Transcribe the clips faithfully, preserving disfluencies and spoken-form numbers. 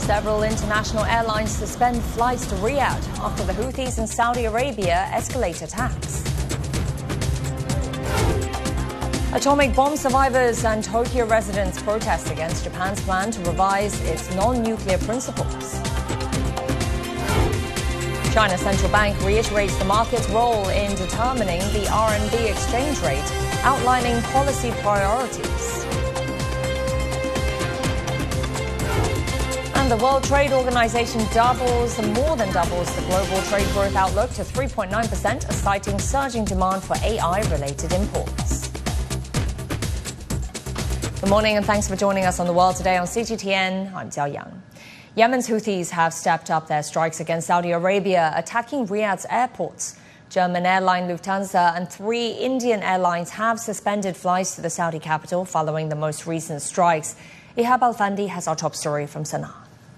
Several international airlines suspend flights to Riyadh after the Houthis in Saudi Arabia escalate attacks. Atomic bomb survivors and Tokyo residents protest against Japan's plan to revise its non-nuclear principles. China's central bank reiterates the market's role in determining the R M B exchange rate, outlining policy priorities. And the World Trade Organization doubles, more than doubles the global trade growth outlook to three point nine percent, citing surging demand for A I-related imports. Good morning and thanks for joining us on The World Today on C G T N. I'm Jiao Yang. Yemen's Houthis have stepped up their strikes against Saudi Arabia, attacking Riyadh's airports. German airline Lufthansa and three Indian airlines have suspended flights to the Saudi capital following the most recent strikes. Ihab Al-Fandi has our top story from Sana'a.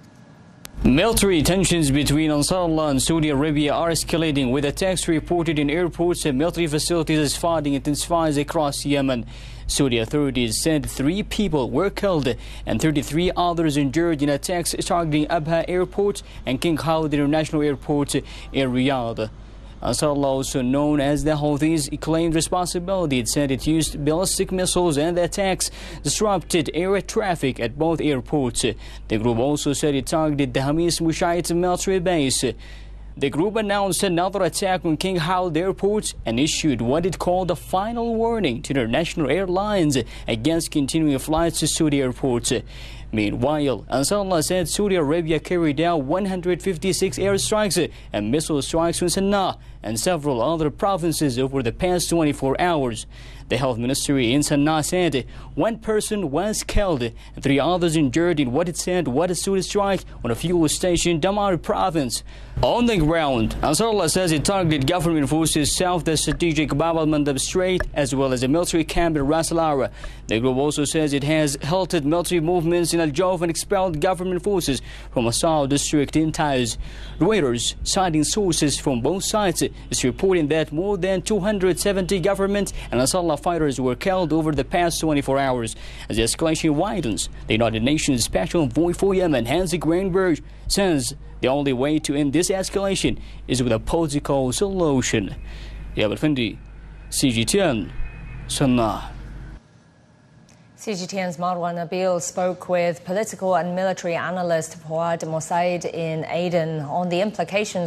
Military tensions between Ansarullah and Saudi Arabia are escalating, with attacks reported in airports and military facilities as fighting intensifies across Yemen. Saudi authorities said three people were killed and thirty-three others injured in attacks targeting Abha Airport and King Khalid International Airport in Riyadh. Ansarullah, also known as the Houthis, claimed responsibility. It said it used ballistic missiles and the attacks disrupted air traffic at both airports. The group also said it targeted the Hamis Mushayt military base. The group announced another attack on King Khalid Airport and issued what it called a final warning to international airlines against continuing flights to Saudi airports. Meanwhile, Ansarullah said Saudi Arabia carried out one hundred fifty-six airstrikes and missile strikes on Sana'a and several other provinces over the past twenty-four hours. The health ministry in Sana'a said one person was killed and three others injured in what it said was a Saudi strike on a fuel station in Damar province. On the ground, Ansarullah says it targeted government forces south the strategic Bab al-Mandab Strait as well as a military camp in Ras Al-Ara. The group also says it has halted military movements in Al-Jawf and expelled government forces from Asal district in Taiz. Reuters, citing sources from both sides, is reporting that more than two hundred seventy government and Ansarullah fighters were killed over the past twenty-four hours. As the escalation widens, the United Nations Special Envoy for Yemen, Hans Greenberg, says the only way to end this escalation is with a political solution. Ihab Al-Fandi, C G T N, Sana'a. C G T N's Marwan Nabil spoke with political and military analyst Fouad Mosaid in Aden on the implications